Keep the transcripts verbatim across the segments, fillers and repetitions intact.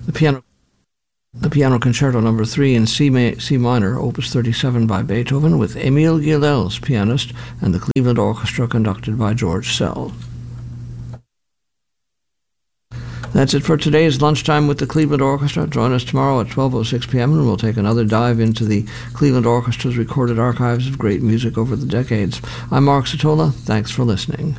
The piano The Piano Concerto Number three in C, ma- C minor, Opus thirty-seven by Beethoven, with Emil Gildels, pianist, and the Cleveland Orchestra conducted by George Sell. That's it for today's Lunchtime with the Cleveland Orchestra. Join us tomorrow at twelve oh six p.m. and we'll take another dive into the Cleveland Orchestra's recorded archives of great music over the decades. I'm Mark Satola. Thanks for listening.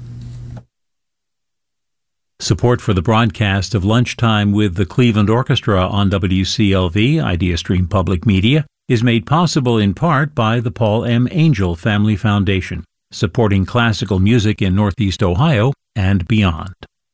Support for the broadcast of Lunchtime with the Cleveland Orchestra on W C L V, IdeaStream Public Media, is made possible in part by the Paul M. Angel Family Foundation, supporting classical music in Northeast Ohio and beyond.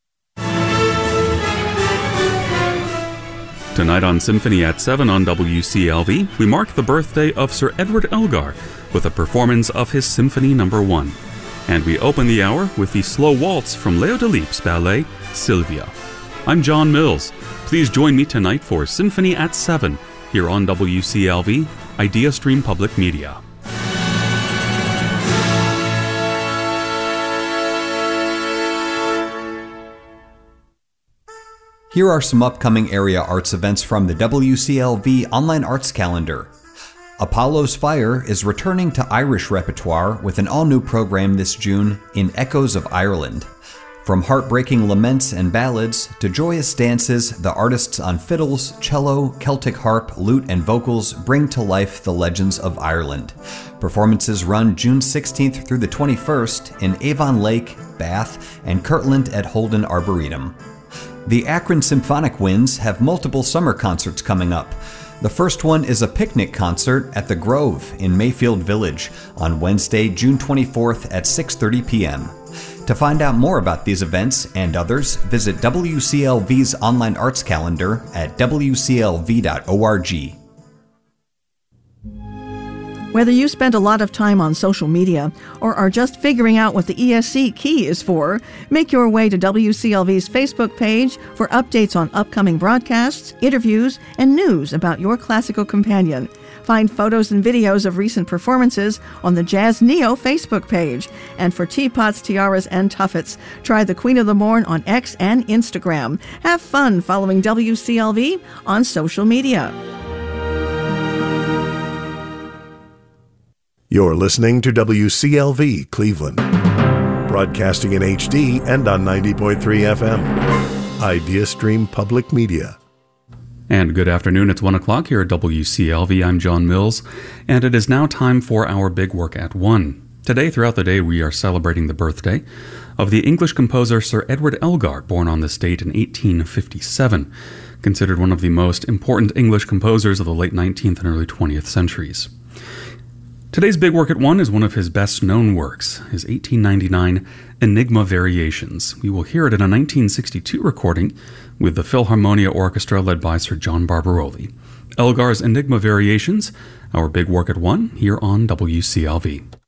Tonight on Symphony at seven on W C L V, we mark the birthday of Sir Edward Elgar with a performance of his Symphony Number one. And we open the hour with the slow waltz from Leo Delibes' ballet, Sylvia. I'm John Mills. Please join me tonight for Symphony at seven here on W C L V, IdeaStream Public Media. Here are some upcoming area arts events from the W C L V Online Arts Calendar. Apollo's Fire is returning to Irish repertoire with an all-new program this June in Echoes of Ireland. From heartbreaking laments and ballads to joyous dances, the artists on fiddles, cello, Celtic harp, lute, and vocals bring to life the legends of Ireland. Performances run June sixteenth through the twenty-first in Avon Lake, Bath, and Kirtland at Holden Arboretum. The Akron Symphonic Winds have multiple summer concerts coming up. The first one is a picnic concert at the Grove in Mayfield Village on Wednesday, June twenty-fourth at six thirty p.m. To find out more about these events and others, visit W C L V's online arts calendar at w c l v dot org. Whether you spend a lot of time on social media or are just figuring out what the E S C key is for, make your way to W C L V's Facebook page for updates on upcoming broadcasts, interviews, and news about your classical companion. Find photos and videos of recent performances on the Jazz Neo Facebook page. And for teapots, tiaras, and tuffets, try the Queen of the Morn on X and Instagram. Have fun following W C L V on social media. You're listening to W C L V Cleveland, broadcasting in H D and on ninety point three F M. IdeaStream Public Media. And good afternoon, it's one o'clock here at W C L V. I'm John Mills, and it is now time for our Big Work at one. Today, throughout the day, we are celebrating the birthday of the English composer Sir Edward Elgar, born on this date in eighteen fifty-seven, considered one of the most important English composers of the late nineteenth and early twentieth centuries. Today's Big Work at One is one of his best-known works, his eighteen ninety-nine Enigma Variations. We will hear it in a nineteen sixty-two recording with the Philharmonia Orchestra led by Sir John Barbaroli. Elgar's Enigma Variations, our Big Work at One, here on W C L V.